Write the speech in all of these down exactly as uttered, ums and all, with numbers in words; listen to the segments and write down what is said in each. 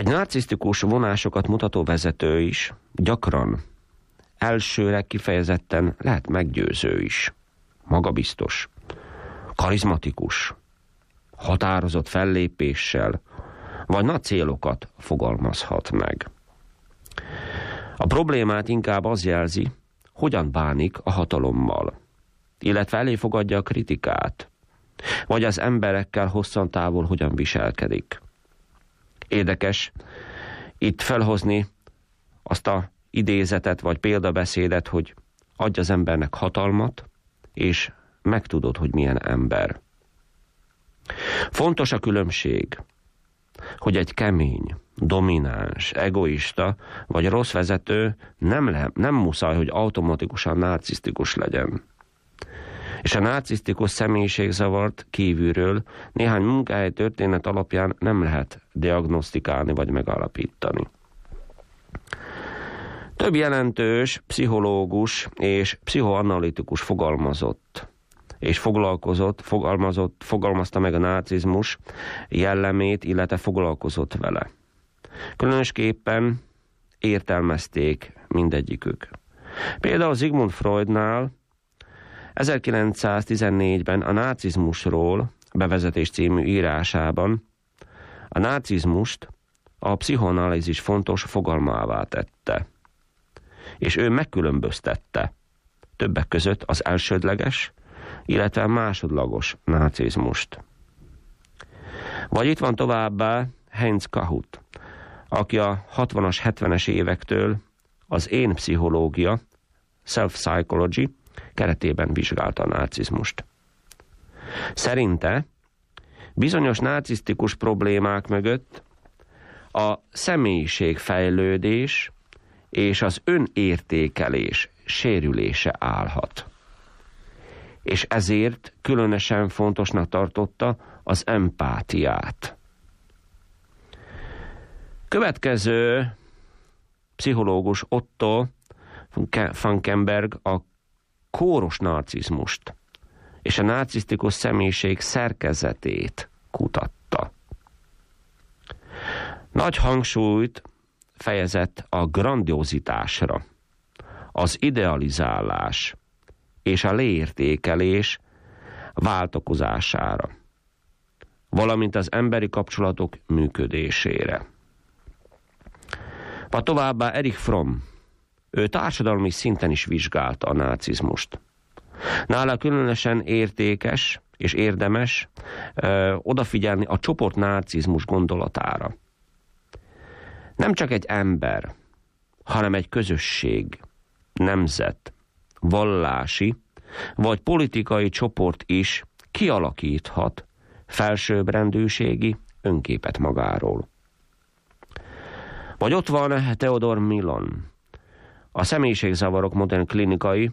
Egy narcisztikus vonásokat mutató vezető is gyakran elsőre kifejezetten lehet meggyőző is, magabiztos, karizmatikus, határozott fellépéssel, vagy nagy célokat fogalmazhat meg. A problémát inkább az jelzi, hogyan bánik a hatalommal, illetve eléfogadja a kritikát, vagy az emberekkel hosszantávol hogyan viselkedik. Érdekes itt felhozni azt a idézetet vagy példabeszédet, hogy adj az embernek hatalmat, és megtudod, hogy milyen ember. Fontos a különbség, hogy egy kemény, domináns, egoista vagy rossz vezető nem, le, nem muszáj, hogy automatikusan narcisztikus legyen. És a narcisztikus személyiségzavart kívülről néhány munkahely történet alapján nem lehet diagnosztikálni vagy megállapítani. Több jelentős pszichológus és pszichoanalitikus fogalmazott és foglalkozott, fogalmazott, fogalmazta meg a narcizmus jellemét, illetve foglalkozott vele. Különösképpen értelmezték mindegyikük. Például Sigmund Freudnál ezerkilencszáztizennégyben a narcizmusról bevezetés című írásában a narcizmust a pszichoanalízis fontos fogalmává tette. És ő megkülönböztette többek között az elsődleges, illetve a másodlagos narcizmust. Vagy itt van továbbá Heinz Kahut, aki a hatvanas, hetvenes évektől az én pszichológia, self-psychology keretében vizsgálta a narcizmust. Szerinte bizonyos narcisztikus problémák mögött a személyiségfejlődés és az önértékelés sérülése állhat. És ezért különösen fontosnak tartotta az empátiát. Következő pszichológus Otto Frankenberg a kóros narcizmust és a narcisztikus személyiség szerkezetét kutatta. Nagy hangsúlyt fejezett a grandiozitásra, az idealizálás és a leértékelés váltakozására, valamint az emberi kapcsolatok működésére. Va továbbá Erich Fromm, ő társadalmi szinten is vizsgálta a narcizmust. Nála különösen értékes és érdemes ö, odafigyelni a csoport narcizmus gondolatára. Nem csak egy ember, hanem egy közösség, nemzet, vallási vagy politikai csoport is kialakíthat felsőbbrendűségi önképet magáról. Vagy ott van Theodor Millon, a személyiségzavarok modern klinikai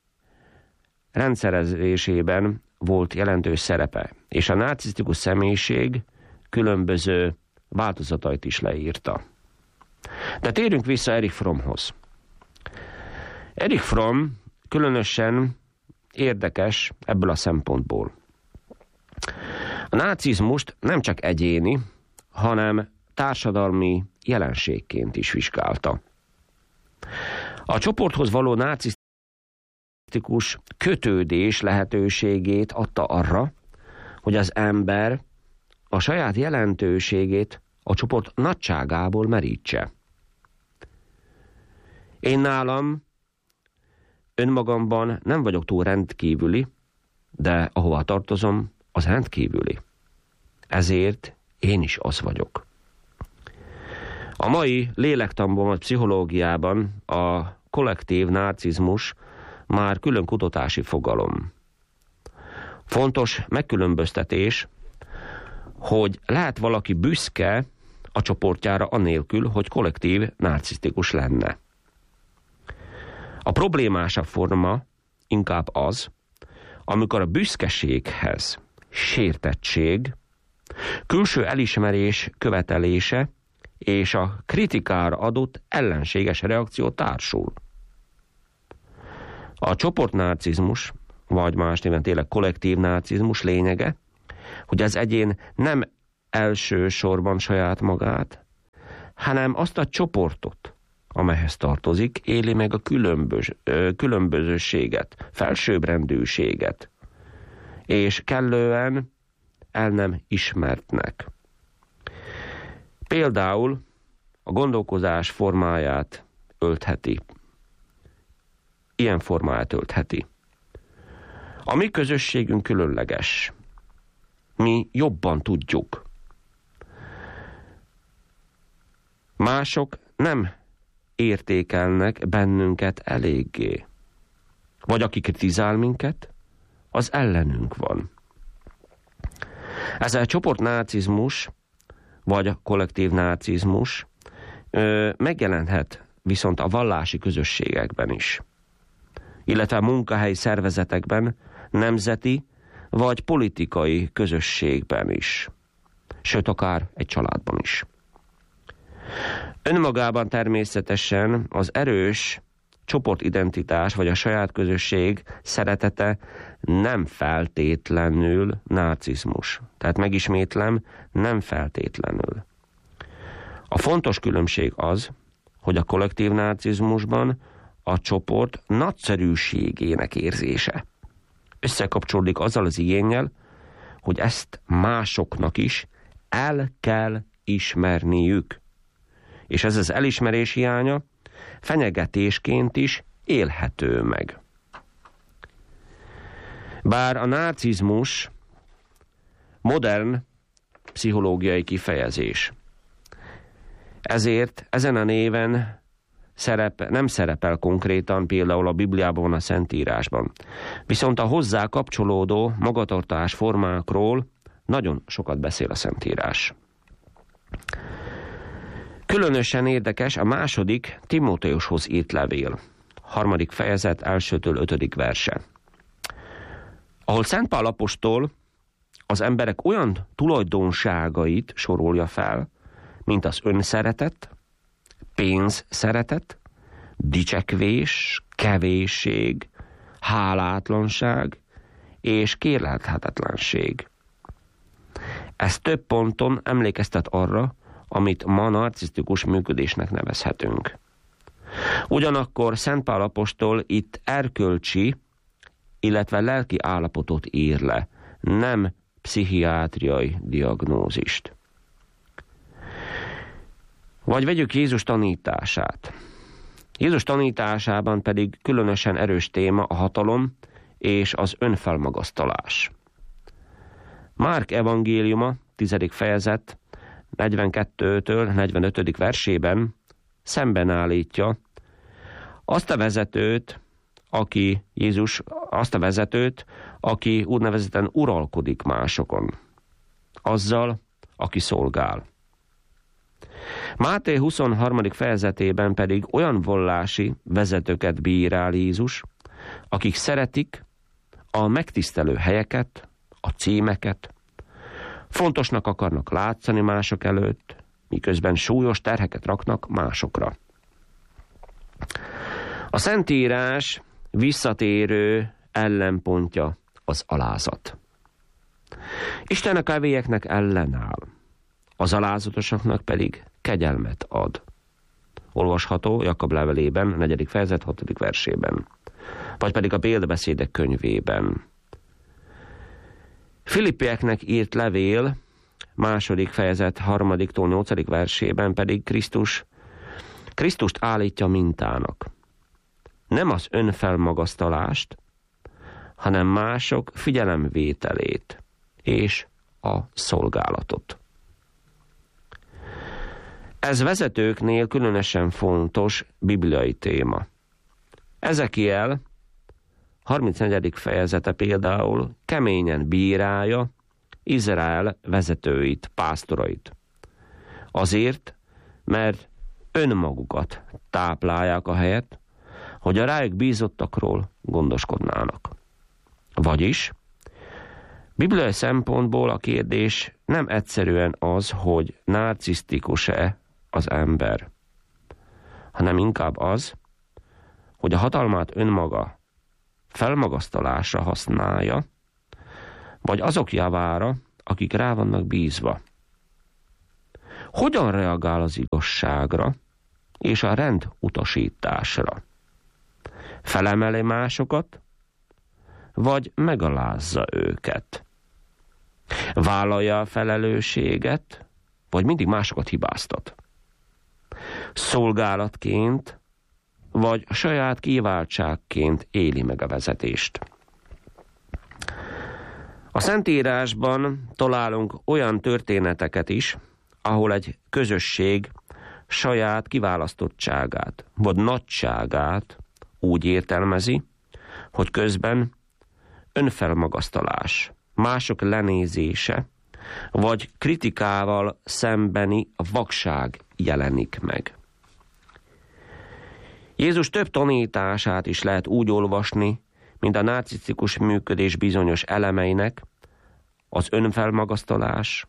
rendszerezésében volt jelentős szerepe, és a narcisztikus személyiség különböző változatait is leírta. De térjünk vissza Erich Frommhoz. Erich Fromm különösen érdekes ebből a szempontból. A narcizmust nem csak egyéni, hanem társadalmi jelenségként is vizsgálta. A csoporthoz való narcisztikus kötődés lehetőségét adta arra, hogy az ember a saját jelentőségét a csoport nagyságából merítse. Én nálam önmagamban nem vagyok túl rendkívüli, de ahova tartozom, az rendkívüli. Ezért én is az vagyok. A mai lélektanban vagy pszichológiában a kollektív narcizmus már külön kutatási fogalom. Fontos megkülönböztetés, hogy lehet valaki büszke a csoportjára anélkül, hogy kollektív narcisztikus lenne. A problémásabb forma inkább az, amikor a büszkeséghez sértettség, külső elismerés követelése és a kritikára adott ellenséges reakció társul. A csoportnarcizmus, vagy más néven tényleg kollektív narcizmus lényege, hogy az egyén nem elsősorban saját magát, hanem azt a csoportot, amelyhez tartozik, éli meg a különböz, különbözőséget, felsőbbrendűséget, és kellően el nem ismertnek. Például a gondolkozás formáját öltheti. Ilyen formáját öltheti. A mi közösségünk különleges. Mi jobban tudjuk. Mások nem értékelnek bennünket eléggé. Vagy aki kritizál minket, az ellenünk van. Ez a csoportnácizmus, vagy a kollektív nácizmus ö, megjelenhet viszont a vallási közösségekben is, illetve a munkahelyi szervezetekben, nemzeti vagy politikai közösségben is, sőt akár egy családban is. Önmagában természetesen az erős csoportidentitás vagy a saját közösség szeretete nem feltétlenül nácizmus. Tehát megismétlem, nem feltétlenül. A fontos különbség az, hogy a kollektív nácizmusban a csoport nagyszerűségének érzése összekapcsolódik azzal az igénnyel, hogy ezt másoknak is el kell ismerniük. És ez az elismerés hiánya fenyegetésként is élhető meg. Bár a nácizmus modern pszichológiai kifejezés, ezért ezen a néven szerep, nem szerepel konkrétan például a Bibliában, a Szentírásban. Viszont a hozzá kapcsolódó magatartás formákról nagyon sokat beszél a Szentírás. Különösen érdekes a második Timóteushoz írt levél, harmadik fejezet elsőtől ötödik verse, ahol Szent Pál apostol az emberek olyan tulajdonságait sorolja fel, mint az önszeretet, pénzszeretet, dicsekvés, kevésség, hálátlanság és kérlelhetetlenség. Ez több ponton emlékeztet arra, amit ma narcisztikus működésnek nevezhetünk. Ugyanakkor Szent Pál apostol itt erkölcsi, illetve lelki állapotot ír le, nem pszichiátriai diagnózist. Vagy vegyük Jézus tanítását. Jézus tanításában pedig különösen erős téma a hatalom és az önfelmagasztalás. Márk evangéliuma, tizedik fejezet, negyvenkettőtől negyvenötödik versében szemben állítja azt a vezetőt, aki Jézus, azt a vezetőt, aki úgynevezetten uralkodik másokon, azzal, aki szolgál. Máté huszonharmadik fejezetében pedig olyan vallási vezetőket bírál Jézus, akik szeretik a megtisztelő helyeket, a címeket, fontosnak akarnak látszani mások előtt, miközben súlyos terheket raknak másokra. A Szentírás visszatérő ellenpontja az alázat. Isten a kevélyeknek ellenáll, az alázatosaknak pedig kegyelmet ad. Olvasható Jakab levelében, negyedik fejezet, hatodik versében. Vagy pedig a példabeszédek könyvében. Filippieknek írt levél, második fejezet, harmadiktól nyolcadik versében pedig Krisztus, Krisztust állítja mintának. Nem az önfelmagasztalást, hanem mások figyelemvételét és a szolgálatot. Ez vezetőknél különösen fontos bibliai téma. Ezekiel harmincnegyedik fejezete például keményen bírálja Izrael vezetőit, pásztorait. Azért, mert önmagukat táplálják a helyet, hogy a rájuk bízottakról gondoskodnának. Vagyis, bibliai szempontból a kérdés nem egyszerűen az, hogy narcisztikus-e az ember, hanem inkább az, hogy a hatalmát önmaga felmagasztalásra használja, vagy azok javára, akik rá vannak bízva. hogyan reagál az igazságra és a rend utasításra? Felemeli másokat, vagy megalázza őket? Vállalja a felelősséget, vagy mindig másokat hibáztat? Szolgálatként, vagy saját kiváltságként éli meg a vezetést? A Szentírásban találunk olyan történeteket is, ahol egy közösség saját kiválasztottságát, vagy nagyságát úgy értelmezi, hogy közben önfelmagasztalás, mások lenézése, vagy kritikával szembeni vakság jelenik meg. Jézus több tanítását is lehet úgy olvasni, mint a narcisztikus működés bizonyos elemeinek, az önfelmagasztalás,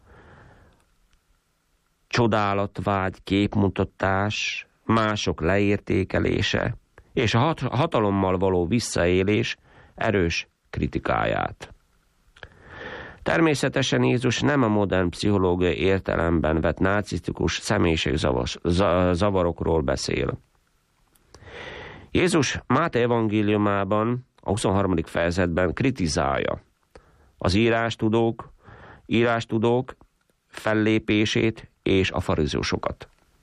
csodálatvágy, képmutatás, mások leértékelése, és a hat- hatalommal való visszaélés erős kritikáját. Természetesen Jézus nem a modern pszichológiai értelemben vett narcisztikus személyiségzavarokról beszél. Jézus Máté evangéliumában, a huszonharmadik fejezetben kritizálja az írástudók, írástudók fellépését és a farizeusokat.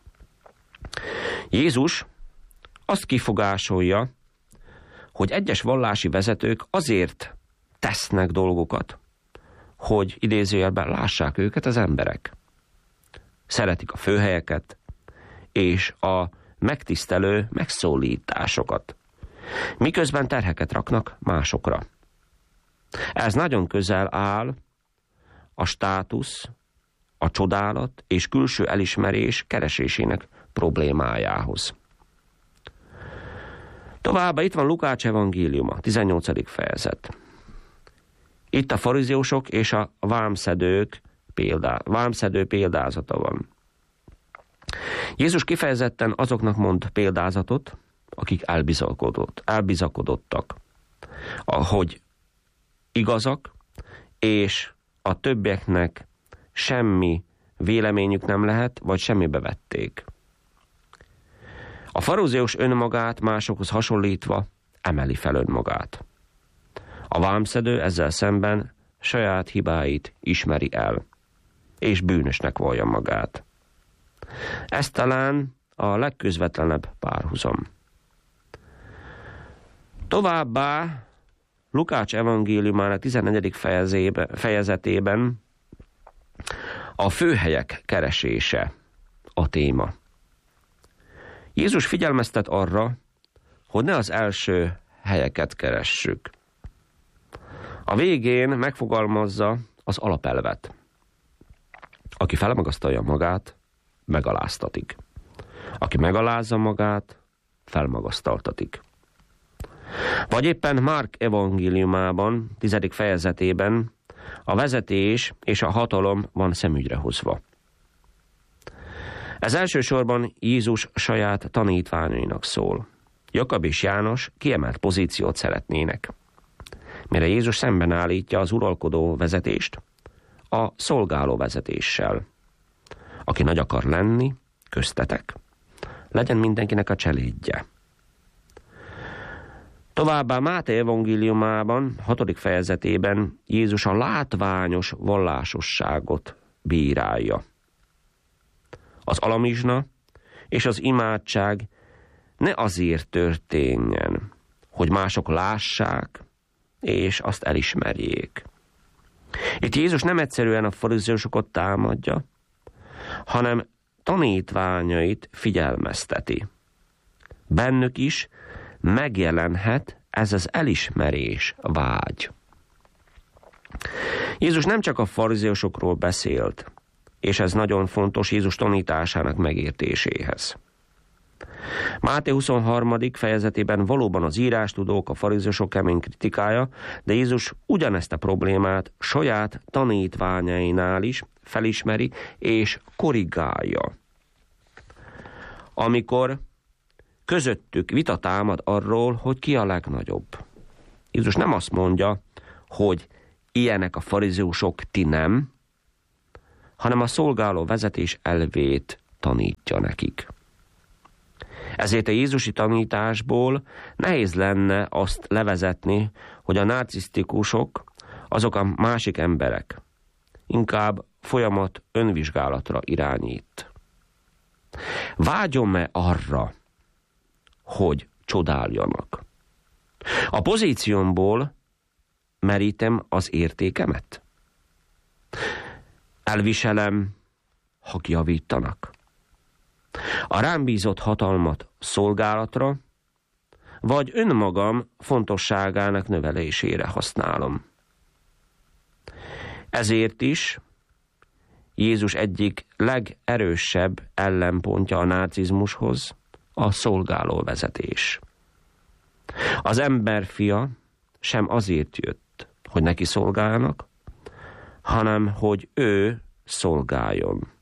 Jézus azt kifogásolja, hogy egyes vallási vezetők azért tesznek dolgokat, hogy idézőjelben lássák őket az emberek. Szeretik a főhelyeket és a megtisztelő megszólításokat, miközben terheket raknak másokra. Ez nagyon közel áll a státusz, a csodálat és külső elismerés keresésének problémájához. Továbbá itt van Lukács evangéliuma, tizennyolcadik fejezet. Itt a farizeusok és a vámszedők példá, vámszedő példázata van. Jézus kifejezetten azoknak mond példázatot, akik elbizakodott, elbizakodottak, hogy igazak, és a többieknek semmi véleményük nem lehet, vagy semmibe vették. A farizeus önmagát másokhoz hasonlítva emeli fel önmagát. A vámszedő ezzel szemben saját hibáit ismeri el, és bűnösnek vallja magát. Ez talán a legközvetlenebb párhuzam. Továbbá Lukács evangéliumának tizennegyedik fejezetében a főhelyek keresése a téma. Jézus figyelmeztet arra, hogy ne az első helyeket keressük. A végén megfogalmazza az alapelvet. Aki felmagasztalja magát, megaláztatik. Aki megalázza magát, felmagasztaltatik. Vagy éppen Márk evangéliumában, tizedik fejezetében a vezetés és a hatalom van szemügyre hozva. Ez elsősorban Jézus saját tanítványainak szól. Jakab és János kiemelt pozíciót szeretnének, mire Jézus szemben állítja az uralkodó vezetést a szolgáló vezetéssel. Aki nagy akar lenni, köztetek, legyen mindenkinek a cselédje. Továbbá Máté evangéliumában, hatodik fejezetében Jézus a látványos vallásosságot bírálja. Az alamizsna és az imádság ne azért történjen, hogy mások lássák és azt elismerjék. Itt Jézus nem egyszerűen a farizeusokat támadja, hanem tanítványait figyelmezteti. Bennük is megjelenhet ez az elismerés vágy. Jézus nem csak a farizeusokról beszélt, és ez nagyon fontos Jézus tanításának megértéséhez. Máté huszonharmadik fejezetében valóban az írástudók, a farizeusok kemény kritikája, de Jézus ugyanezt a problémát saját tanítványainál is felismeri és korrigálja. Amikor közöttük vita támad arról, hogy ki a legnagyobb. Jézus nem azt mondja, hogy ilyenek a farizeusok, ti nem, hanem a szolgáló vezetés elvét tanítja nekik. Ezért a jézusi tanításból nehéz lenne azt levezetni, hogy a narcisztikusok azok a másik emberek. Inkább folyamat önvizsgálatra irányít. Vágyom-e arra, hogy csodáljanak? A pozíciómból merítem az értékemet? Elviselem, ha kijavítanak? A rám bízott hatalmat szolgálatra, vagy önmagam fontosságának növelésére használom. Ezért is Jézus egyik legerősebb ellenpontja a nácizmushoz a szolgáló vezetés. Az emberfia sem azért jött, hogy neki szolgáljanak, hanem hogy ő szolgáljon.